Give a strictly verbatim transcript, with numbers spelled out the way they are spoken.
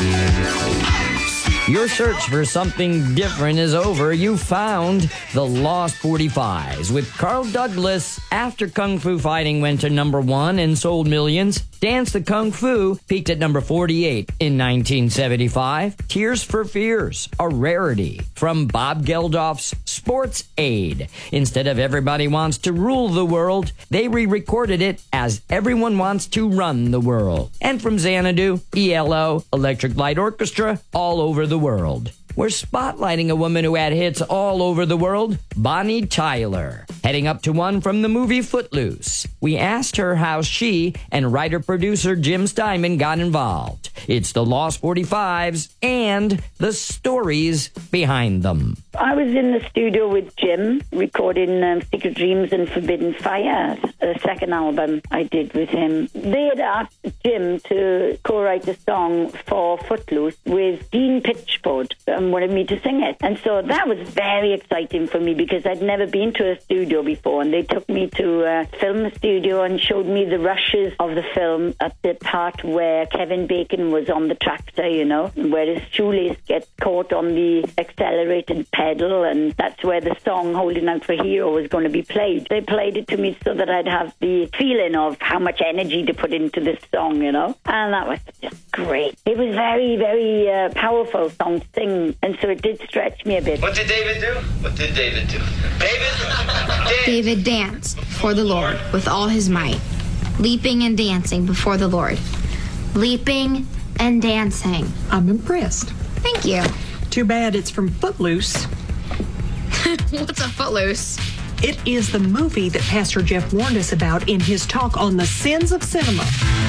Your search for something different is over. You found the Lost forty-fives with Carl Douglas. After Kung Fu Fighting went to number one and sold millions, Dance the Kung Fu peaked at number forty-eight in nineteen seventy-five. Tears for Fears, a rarity from Bob Geldof's Sports Aid. Instead of Everybody Wants to Rule the World, they re-recorded it as Everyone Wants to Run the World. And from Xanadu, E L O, Electric Light Orchestra, All Over the World. We're spotlighting a woman who had hits all over the world, Bonnie Tyler, heading up to one from the movie Footloose. We asked her how she and writer-producer Jim Steinman got involved. It's the Lost forty-fives and the stories behind them. I was in the studio with Jim, recording um, Secret Dreams and Forbidden Fire, the second album I did with him. They had asked Jim to co-write a song for Footloose with Dean Pitchford and wanted me to sing it. And so that was very exciting for me because I'd never been to a studio before, and they took me to uh, film the studio and showed me the rushes of the film at the part where Kevin Bacon was on the tractor, you know, where his shoelace gets caught on the accelerated pedal, and that's where the song Holding Out for Hero was going to be played. They played it to me so that I'd have the feeling of how much energy to put into this song, you know, and that was just great. It was very, very uh, powerful song to sing, and so it did stretch me a bit. What did David do? What did David do? David? Dance. David danced before the Lord with all his might, leaping and dancing before the Lord. Leaping and dancing. I'm impressed. Thank you. Too bad it's from Footloose. What's a Footloose? It is the movie that Pastor Jeff warned us about in his talk on the sins of cinema.